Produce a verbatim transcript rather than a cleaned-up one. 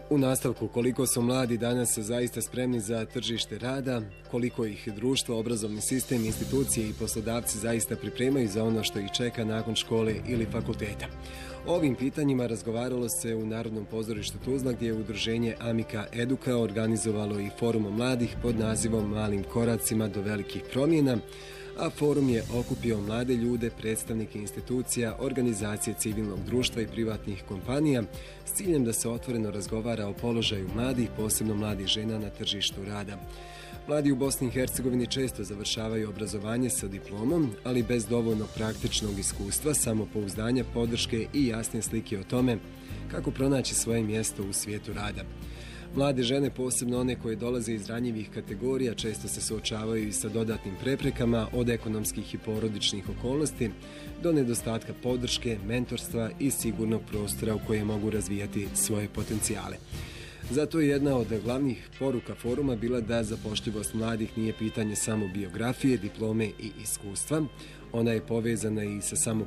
U nastavku, koliko su mladi danas zaista spremni za tržište rada, koliko ih društvo, obrazovni sistem, institucije i poslodavci zaista pripremaju za ono što ih čeka nakon škole ili fakulteta. O ovim pitanjima razgovaralo se u Narodnom pozorištu Tuzla, gdje je udruženje Amika Eduka organizovalo i forum mladih pod nazivom Malim koracima do velikih promjena, a forum je okupio mlade ljude, predstavnike institucija, organizacije civilnog društva i privatnih kompanija s ciljem da se otvoreno razgovara o položaju mladih, posebno mladih žena na tržištu rada. Mladi u Bosni i Hercegovini često završavaju obrazovanje sa diplomom, ali bez dovoljno praktičnog iskustva, samopouzdanja, podrške i jasne slike o tome kako pronaći svoje mjesto u svijetu rada. Mlade žene, posebno one koje dolaze iz ranjivih kategorija, često se suočavaju i sa dodatnim preprekama od ekonomskih i porodičnih okolnosti do nedostatka podrške, mentorstva i sigurnog prostora u kojem mogu razvijati svoje potencijale. Zato je jedna od glavnih poruka foruma bila da zapošljivost mladih nije pitanje samo biografije, diplome i iskustva. Ona je povezana i sa